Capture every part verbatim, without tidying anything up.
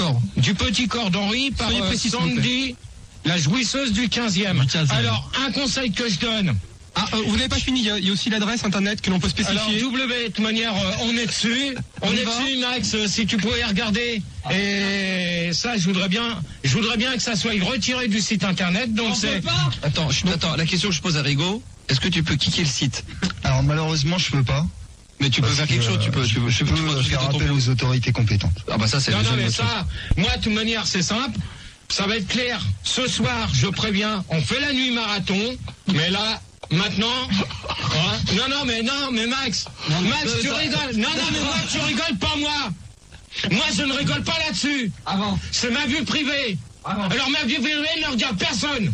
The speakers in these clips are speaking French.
D'accord. Du petit corps d'Henri par Soyez euh, précis, s'il vous Sandy, la jouisseuse du quinzième. Du quinzième. Alors, un conseil que je donne. Ah, euh, vous n'avez pas fini, il y, a, il y a aussi l'adresse internet que l'on peut spécifier. Alors, W, de toute manière, euh, on est dessus. On, On y est va. dessus, Max, euh, si tu pouvais regarder. Et ça, je voudrais bien, je voudrais bien que ça soit retiré du site internet. Donc, c'est. Attends, je, attends, la question que je pose à Rigaud, est-ce que tu peux kicker le site? Alors malheureusement, je peux pas. Mais tu peux faire quelque chose, tu peux, tu peux, je tu peux, tu peux peux faire ton appel pouce. aux autorités compétentes. Ah bah ça c'est Non, déjà non, une mais autre chose. ça, moi, de toute manière, c'est simple. Ça va être clair. Ce soir, je préviens, on fait la nuit marathon. Mais là, maintenant. Hein, non, non, mais non, mais Max. Max, tu rigoles. Non, non, mais Max, tu rigoles pas, moi. Moi, je ne rigole pas là-dessus. Avant. C'est ma vie privée. Avant. Alors, ma vie privée ne regarde personne.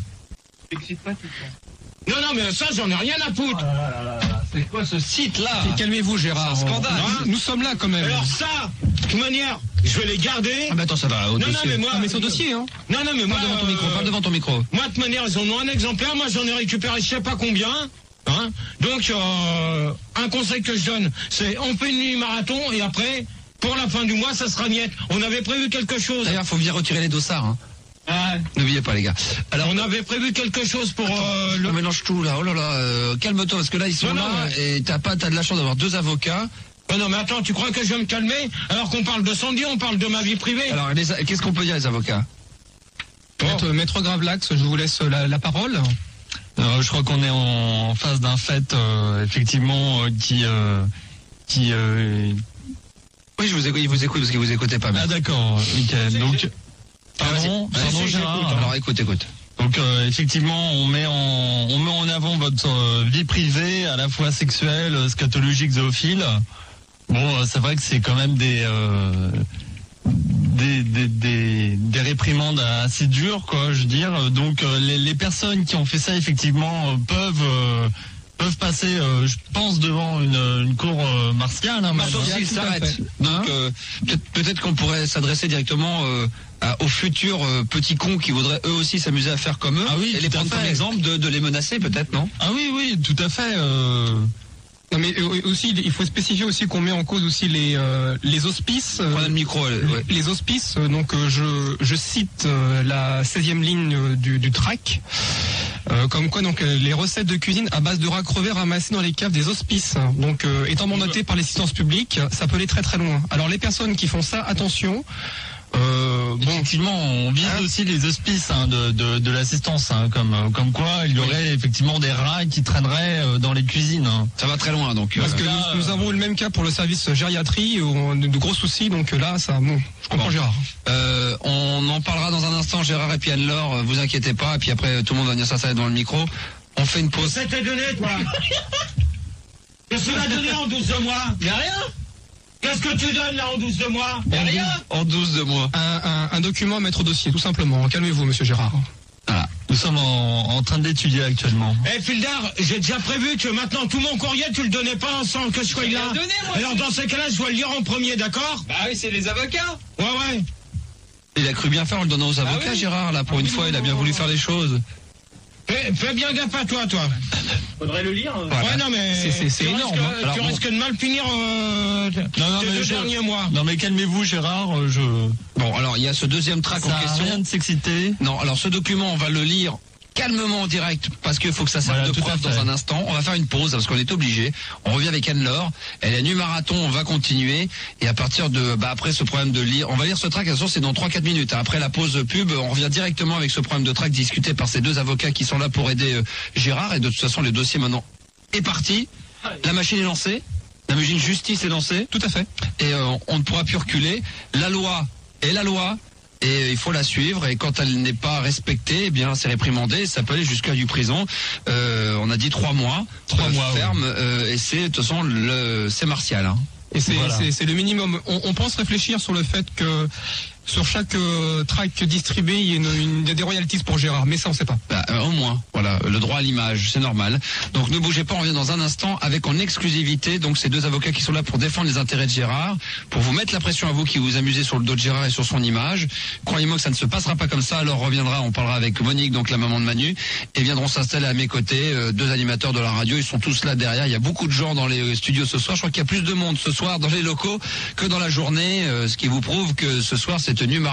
Non, non, mais ça, j'en ai rien à foutre. C'est quoi ce site là? Calmez-vous, Gérard. C'est un scandale. Nous, nous sommes là quand même. Alors, ça, de toute manière, je vais les garder. Ah bah attends, ça va au Non, non, dossier. mais moi. Non, mais sur dossier, hein. Non, non, mais moi. Parle devant ton euh, micro, parle devant ton micro. Moi, de toute manière, ils en ont un exemplaire. Moi, j'en ai récupéré je sais pas combien. Hein. Donc, euh, un conseil que je donne, c'est on fait une nuit marathon et après, pour la fin du mois, ça sera niette. On avait prévu quelque chose. D'ailleurs, faut bien retirer les dossards. Hein. Ah, N'oubliez pas les gars. Alors, on avait prévu quelque chose pour euh, le. on mélange tout là. Oh là là, euh, calme-toi parce que là ils sont Non, là non, et t'as pas, t'as de la chance d'avoir deux avocats. Oh non, mais attends, tu crois que je vais me calmer alors qu'on parle de Sandy, on parle de ma vie privée. Alors, les a- qu'est-ce qu'on peut dire les avocats? Maître, Maître Gravelax, je vous laisse la, la parole. Euh, je crois qu'on est en, en face d'un fait euh, effectivement euh, qui euh, qui euh... Oui, je vous écoute, il vous écoute parce que vous écoutez pas. ah Mais... d'accord, Michael. Donc pardon, Vas-y, pardon vas-y, Gérard. j'écoute. Alors écoute, écoute. Donc euh, effectivement, on met en on met en avant votre euh, vie privée, à la fois sexuelle, euh, scatologique, zoophile. Bon, euh, c'est vrai que c'est quand même des euh, des, des des des réprimandes assez dures, quoi. Je veux dire. Donc euh, les les personnes qui ont fait ça effectivement euh, peuvent euh, peuvent passer, euh, je pense, devant une une cour euh, martiale. Hein, Sauf maintenant. s'ils tout à s'arrêtent. fait. Donc Hein euh, peut-être, peut-être qu'on pourrait s'adresser directement euh, à- aux futurs euh, petits cons qui voudraient eux aussi s'amuser à faire comme eux Ah oui, et les tout à prendre comme fait. exemple de, de les menacer peut-être, non? Ah oui, oui, tout à fait. Euh... Non, mais euh, aussi, il faut spécifier aussi qu'on met en cause aussi les, euh, les hospices. euh, Prenez le micro. euh, ouais. Les hospices, euh, donc euh, je, je cite euh, la seizième ligne euh, du, du track, euh, comme quoi donc euh, les recettes de cuisine à base de rats crevés ramassés dans les caves des hospices. Donc euh, étant mandaté par l'assistance publique, ça peut aller très très loin. Alors les personnes qui font ça, attention. Euh, bon, Effectivement, on vise Hein aussi les hospices hein, de, de, de l'assistance, hein, comme, comme quoi il y aurait effectivement des rats qui traîneraient euh, dans les cuisines. Hein. Ça va très loin donc. parce euh, que là, nous, nous avons eu le même cas pour le service gériatrie, où on a de, de gros soucis. Donc là, ça, bon, je comprends Bon. Gérard. Euh, on en parlera dans un instant, Gérard et puis Anne-Laure, euh, vous inquiétez pas, et puis après tout le monde va venir s'installer devant le micro. On fait une pause. Ça t'est donné, toi. Qu'est-ce que tu m'as donné en douze de mois? Y'a rien. Qu'est-ce que tu donnes là en douze de mois? Y'a rien. En douze de mois. Un, un, un document à mettre au dossier, tout simplement. Calmez-vous, monsieur Gérard. Voilà. Nous sommes en, en train de l'étudier actuellement. Eh Fildar, j'ai déjà prévu que maintenant tout mon courrier tu le donnais pas sans que je sois là. donné, moi, Alors dans ces cas-là, je dois le lire en premier, d'accord? Bah oui, c'est les avocats. Ouais, ouais. Il a cru bien faire en le donnant aux avocats, oui. Gérard, là, pour une fois, il a bien voulu faire les choses. Fais, fais bien gaffe à toi, toi. Faudrait le lire. Voilà. Ouais, non, mais C'est- c'est- c'est tu énorme, risques- hein. Alors tu bon. risques de mal finir euh, Non, non, tes mais deux je- derniers mois. Non mais calmez-vous Gérard, euh, je... Bon, alors il y a ce deuxième track ça en a question. rien de s'exciter. Non, alors ce document, on va le lire calmement en direct parce qu'il faut que ça serve Voilà, de tout à preuve fait. dans un instant. On va faire une pause parce qu'on est obligé. On revient avec Anne-Laure. Elle est nu marathon, on va continuer et à partir de bah après ce problème de lire, on va lire ce track. Attention, c'est dans trois quatre minutes. Après la pause pub, on revient directement avec ce problème de track discuté par ces deux avocats qui sont là pour aider euh, Gérard et de toute façon le dossier maintenant est parti. La machine est lancée. La machine justice est lancée. Tout à fait. Et euh, on ne pourra plus reculer. La loi est la loi et il faut la suivre et quand elle n'est pas respectée, eh bien c'est réprimandé, ça peut aller jusqu'à du prison. Euh, on a dit trois mois, Trois euh, mois, ferme euh, et c'est de toute façon le c'est martial. Hein. Et c'est Voilà. c'est- c'est le minimum. On, on pense réfléchir sur le fait que sur chaque euh, track distribué, il y a une, une- des royalties pour Gérard, mais ça on sait pas. Bah, euh, au moins, voilà, le droit à l'image, c'est normal. Donc ne bougez pas, on revient dans un instant avec en exclusivité donc ces deux avocats qui sont là pour défendre les intérêts de Gérard, pour vous mettre la pression à vous qui vous amusez sur le dos de Gérard et sur son image. Croyez-moi que ça ne se passera pas comme ça. Alors on reviendra, on parlera avec Monique, donc la maman de Manu, et viendront s'installer à mes côtés euh, deux animateurs de la radio. Ils sont tous là derrière. Il y a beaucoup de gens dans les studios ce soir. Je crois qu'il y a plus de monde ce soir dans les locaux que dans la journée, euh, ce qui vous prouve que ce soir c'est tenu.